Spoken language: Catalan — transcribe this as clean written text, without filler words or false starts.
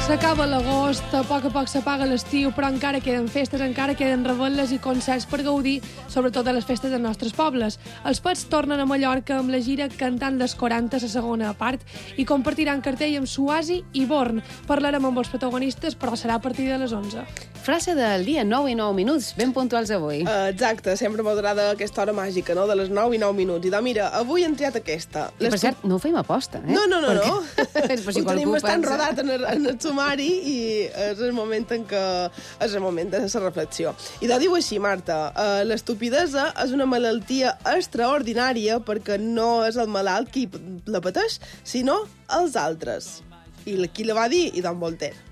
S'acaba l'agost, a poc s'apaga l'estiu, però encara queden festes, encara queden revetlles i concerts per gaudir, sobretot a les festes dels nostres pobles. Els Pets tornen a Mallorca amb la gira Cantant les 40, la segona part, i compartiran cartell amb Suasi i Born. Parlarem amb els protagonistes, però serà a partir de les 11. Frase del dia, 9 i 9 minuts, ben puntuals avui. Exacte, sempre m'agrada aquesta hora màgica, no?, de les 9 i 9 minuts. I mira, avui hem triat aquesta. I per cert, no ho fem aposta, eh? No. Si ho tenim bastant rodat en el sumari i és el moment en què és el moment de la reflexió. I de diu així, Marta, l'estupidesa és una malaltia extraordinària perquè no és el malalt qui la pateix, sinó els altres. I qui la va dir? I Don Voltaire.